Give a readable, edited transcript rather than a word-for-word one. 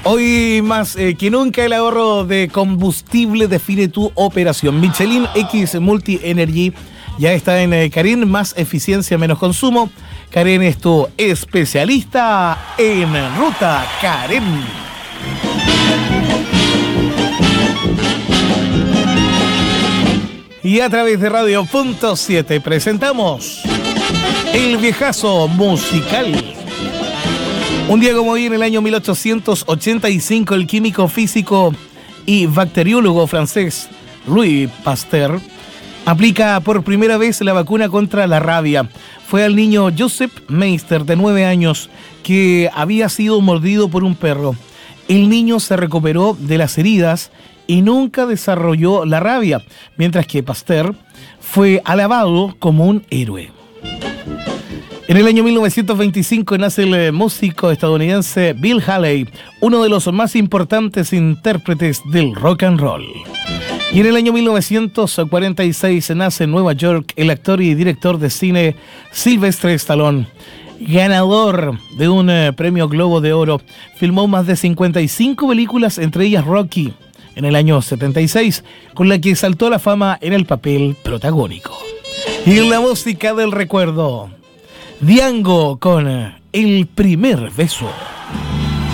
Hoy más que nunca el ahorro de combustible define tu operación. Michelin X Multi Energy ya está en Carén, más eficiencia, menos consumo. Carén es tu especialista en ruta Carén. Y a través de Radio.7 presentamos El Viejazo Musical. Un día como hoy, en el año 1885, el químico, físico y bacteriólogo francés Louis Pasteur aplica por primera vez la vacuna contra la rabia. Fue al niño Joseph Meister, de 9 años, que había sido mordido por un perro. El niño se recuperó de las heridas y nunca desarrolló la rabia, mientras que Pasteur fue alabado como un héroe. En el año 1925 nace el músico estadounidense Bill Haley, uno de los más importantes intérpretes del rock and roll. Y en el año 1946 nace en Nueva York el actor y director de cine Sylvester Stallone, ganador de un premio Globo de Oro. Filmó más de 55 películas, entre ellas Rocky, en el año 76, con la que saltó a la fama en el papel protagónico. Y en la música del recuerdo, Diango con El Primer Beso.